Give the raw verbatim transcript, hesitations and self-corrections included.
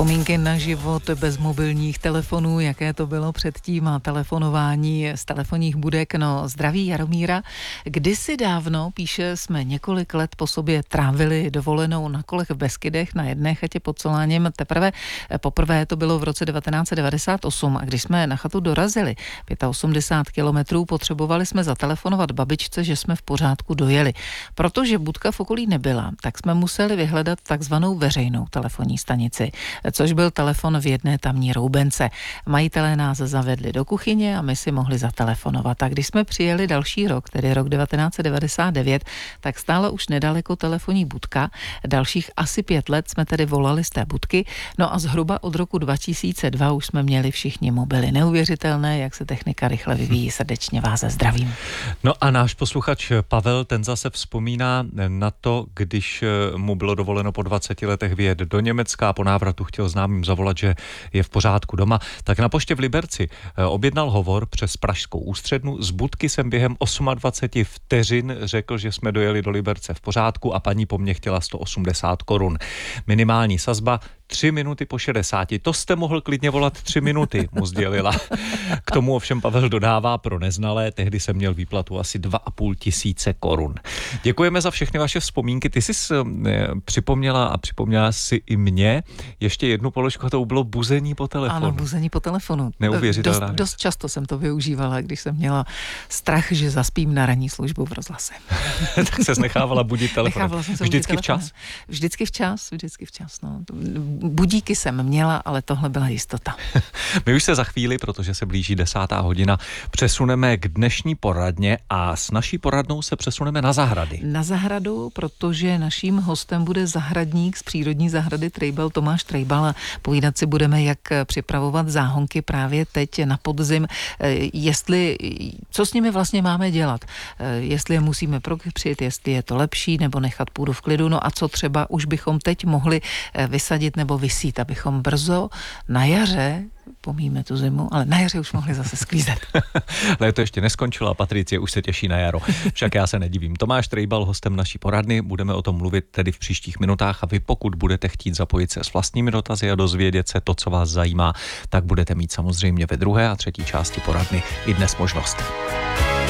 Vzpomínky na život bez mobilních telefonů, jaké to bylo předtím a telefonování z telefonních budek. No, zdraví Jaromíra. Kdysi dávno, píše, jsme několik let po sobě trávili dovolenou na kolech v Beskydech na jedné chatě pod Soláněm. Teprve poprvé to bylo v roce devatenáct set devadesát osm a když jsme na chatu dorazili osmdesát pět kilometrů, potřebovali jsme zatelefonovat babičce, že jsme v pořádku dojeli. Protože budka v okolí nebyla, tak jsme museli vyhledat takzvanou veřejnou telefonní stanici, což byl telefon v jedné tamní roubence. Majitelé nás zavedli do kuchyně a my si mohli zatelefonovat. A když jsme přijeli další rok, tedy rok devatenáct set devadesát devět, tak stála už nedaleko telefonní budka. Dalších asi pět let jsme tedy volali z té budky. No a zhruba od roku dva tisíce dva už jsme měli všichni mobily. Neuvěřitelné, jak se technika rychle vyvíjí. Srdečně vás zdravím. No a náš posluchač Pavel, ten zase vzpomíná na to, když mu bylo dovoleno po dvaceti letech vyjet do Německa a po návratu chtěl známým zavolat, že je v pořádku doma, tak na poště v Liberci objednal hovor přes pražskou ústřednu. Z budky jsem během dvacet osm vteřin řekl, že jsme dojeli do Liberce v pořádku a paní po mně chtěla sto osmdesát korun. Minimální sazba tři minuty po šedesáti. To jste mohl klidně volat tři minuty, mu sdělila. K tomu ovšem Pavel dodává pro neznalé, tehdy jsem měl výplatu asi dva a půl tisíce korun. Děkujeme za všechny vaše vzpomínky. Ty jsi připomněla a připomněla si i mě ještě jednu položku, a to bylo buzení po telefonu. Ano, buzení po telefonu. Neuvěřitelná. Dost, dost často jsem to využívala, když jsem měla strach, že zaspím na ranní službu v rozhlase. Tak ses nechávala budit telefon. Nechávala jsem se vždycky budit včas? Vždycky včas, vždycky včas. No. Budíky jsem měla, ale tohle byla jistota. My už se za chvíli, protože se blíží desátá hodina, přesuneme k dnešní poradně a s naší poradnou se přesuneme na zahrady. Na zahradu, protože naším hostem bude zahradník z přírodní zahrady Trejbal, Tomáš Trejbal, a povídat si budeme, jak připravovat záhonky právě teď na podzim, jestli, co s nimi vlastně máme dělat, jestli je musíme prokřit, jestli je to lepší, nebo nechat půdu v klidu, no a co třeba už bychom teď mohli vysadit nebo vysít, abychom brzo na jaře, pomíme tu zimu, ale na jaře už mohli zase sklízet. Ale to ještě neskončilo a Patricie už se těší na jaro. Však já se nedivím. Tomáš Trejbal, hostem naší poradny, budeme o tom mluvit tedy v příštích minutách a vy, pokud budete chtít zapojit se s vlastními dotazy a dozvědět se to, co vás zajímá, tak budete mít samozřejmě ve druhé a třetí části poradny i dnes možnost.